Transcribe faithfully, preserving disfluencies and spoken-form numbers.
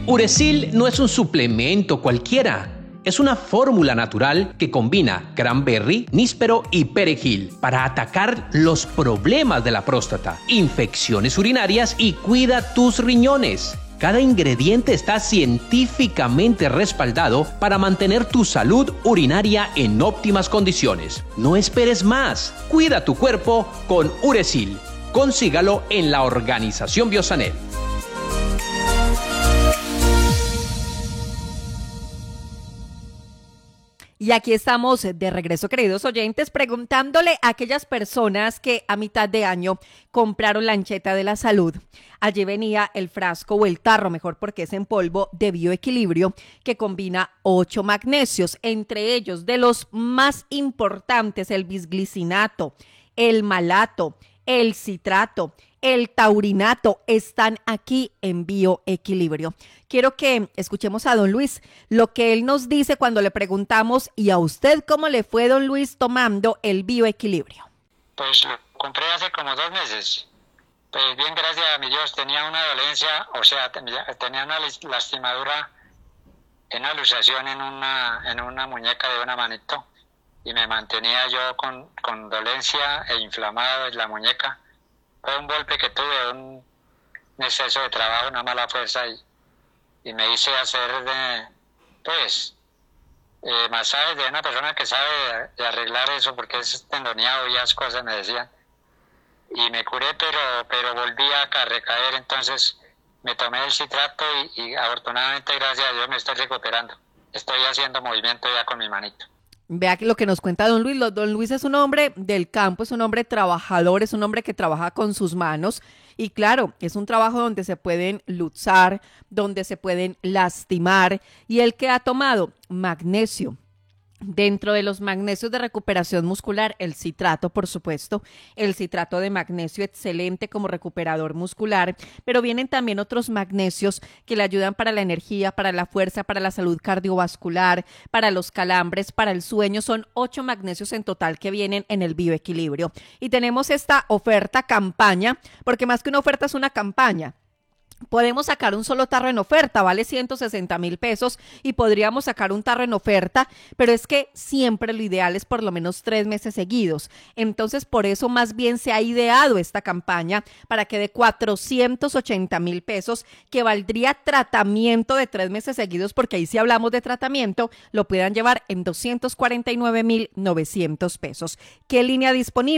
Uracil no es un suplemento cualquiera. Es una fórmula natural que combina cranberry, níspero y perejil para atacar los problemas de la próstata, infecciones urinarias y cuida tus riñones. Cada ingrediente está científicamente respaldado para mantener tu salud urinaria en óptimas condiciones. No esperes más. Cuida tu cuerpo con Uracil. Consígalo en la Organización Biosanel. Y aquí estamos de regreso, queridos oyentes, preguntándole a aquellas personas que a mitad de año compraron la Ancheta de la Salud. Allí venía el frasco o el tarro, mejor porque es en polvo, de bioequilibrio que combina ocho magnesios, entre ellos de los más importantes el bisglicinato, el malato, el citrato, el taurinato, están aquí en bioequilibrio. Quiero que escuchemos a don Luis, lo que él nos dice cuando le preguntamos, ¿y a usted cómo le fue, don Luis, tomando el bioequilibrio? Pues lo compré hace como dos meses. Pues bien, gracias a mi Dios, tenía una dolencia, o sea, tenía, tenía una lastimadura, una luxación en una, en una muñeca de una manito, y me mantenía yo con, con dolencia e inflamado en la muñeca. Fue un golpe que tuve, un exceso de trabajo, una mala fuerza, y, y me hice hacer de, pues, eh, masajes de una persona que sabe de, de arreglar eso, porque es tendoneado y esas cosas, me decían. Y me curé, pero pero volví a recaer, entonces me tomé el citrato y, y afortunadamente, gracias a Dios, me estoy recuperando. Estoy haciendo movimiento ya con mi manito. Vea que lo que nos cuenta don Luis. Don Luis es un hombre del campo, es un hombre trabajador, es un hombre que trabaja con sus manos y claro, es un trabajo donde se pueden luxar, donde se pueden lastimar, y el que ha tomado magnesio. Dentro de los magnesios de recuperación muscular, el citrato, por supuesto, el citrato de magnesio excelente como recuperador muscular, pero vienen también otros magnesios que le ayudan para la energía, para la fuerza, para la salud cardiovascular, para los calambres, para el sueño. Son ocho magnesios en total que vienen en el bioequilibrio. Y tenemos esta oferta campaña, porque más que una oferta es una campaña. Podemos sacar un solo tarro en oferta, vale ciento sesenta mil pesos y podríamos sacar un tarro en oferta, pero es que siempre lo ideal es por lo menos tres meses seguidos. Entonces, por eso más bien se ha ideado esta campaña para que de cuatrocientos ochenta mil pesos, que valdría tratamiento de tres meses seguidos, porque ahí sí hablamos de tratamiento, lo puedan llevar en doscientos cuarenta y nueve mil novecientos pesos. ¿Qué línea disponible?